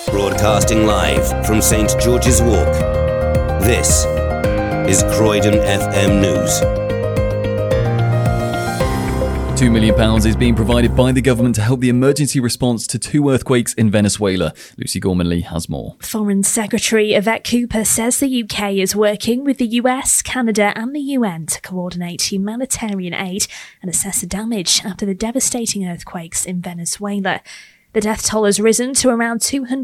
Broadcasting live from St George's Walk. This is Croydon FM News. £2 million is being provided by the government to help the emergency response to 2 earthquakes in Venezuela. Lucy Gormanley has more. Foreign Secretary Yvette Cooper says the UK is working with the US, Canada and the UN to coordinate humanitarian aid and assess the damage after the devastating earthquakes in Venezuela. The death toll has risen to around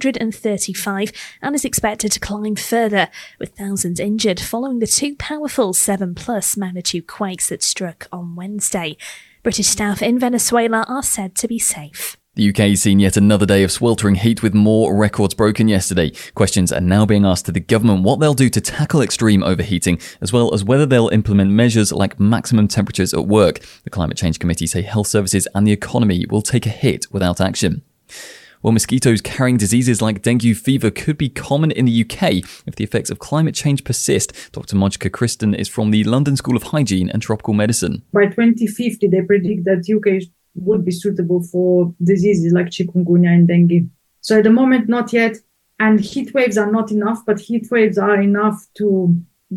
235 and is expected to climb further, with thousands injured following the 2 powerful 7+ magnitude quakes that struck on Wednesday. British staff in Venezuela are said to be safe. The UK has seen yet another day of sweltering heat with more records broken yesterday. Questions are now being asked to the government what they'll do to tackle extreme overheating, as well as whether they'll implement measures like maximum temperatures at work. The Climate Change Committee say health services and the economy will take a hit without action. Well, mosquitoes carrying diseases like dengue fever could be common in the UK if the effects of climate change persist. Dr. Monika Kristen is from the London School of Hygiene and Tropical Medicine. By 2050, they predict that UK would be suitable for diseases like chikungunya and dengue. So at the moment, not yet. And heat waves are not enough, but heat waves are enough to,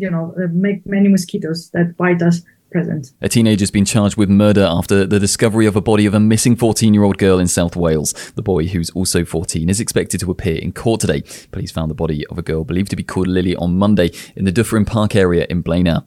make many mosquitoes that bite us present. A teenager has been charged with murder after the discovery of a body of a missing 14-year-old girl in South Wales. The boy, who's also 14, is expected to appear in court today. Police found the body of a girl believed to be called Lily on Monday in the Dufferin Park area in Blaenau.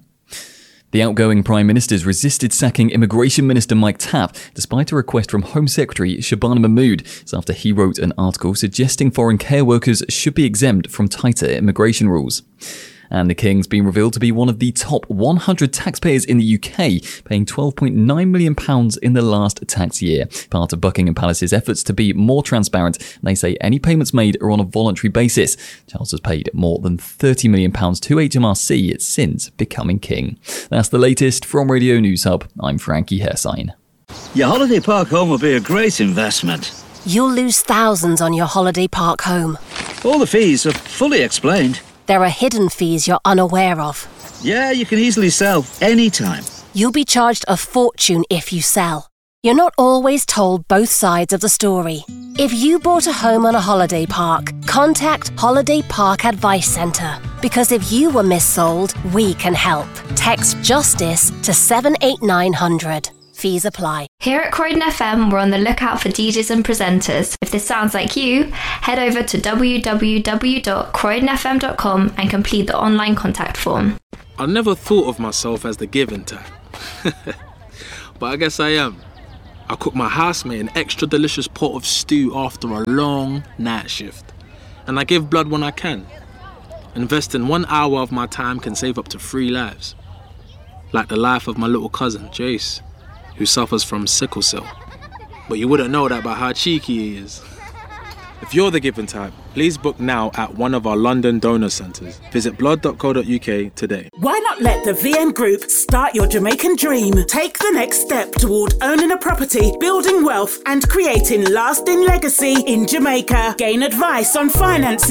The outgoing Prime Minister's resisted sacking Immigration Minister Mike Tapp, despite a request from Home Secretary Shabana Mahmood. It's after he wrote an article suggesting foreign care workers should be exempt from tighter immigration rules. And the King's been revealed to be one of the top 100 taxpayers in the UK, paying £12.9 million in the last tax year. Part of Buckingham Palace's efforts to be more transparent, they say any payments made are on a voluntary basis. Charles has paid more than £30 million to HMRC since becoming king. That's the latest from Radio News Hub. I'm Frankie Hersign. Your holiday park home will be a great investment. You'll lose thousands on your holiday park home. All the fees are fully explained. There are hidden fees you're unaware of. Yeah, you can easily sell anytime. You'll be charged a fortune if you sell. You're not always told both sides of the story. If you bought a home on a holiday park, contact Holiday Park Advice Centre. Because if you were missold, we can help. Text JUSTICE to 78900. Fees apply. Here at Croydon FM, we're on the lookout for DJs and presenters. If this sounds like you, head over to www.croydonfm.com and complete the online contact form. I never thought of myself as the giving type. But I guess I am. I cook my housemate an extra delicious pot of stew after a long night shift. And I give blood when I can. Investing 1 hour of my time can save up to 3 lives. Like the life of my little cousin, Jace, who suffers from sickle cell. But you wouldn't know that by how cheeky he is. If you're the giving type, please book now at one of our London donor centres. Visit blood.co.uk today. Why not let the VM Group start your Jamaican dream? Take the next step toward owning a property, building wealth and creating lasting legacy in Jamaica. Gain advice on financing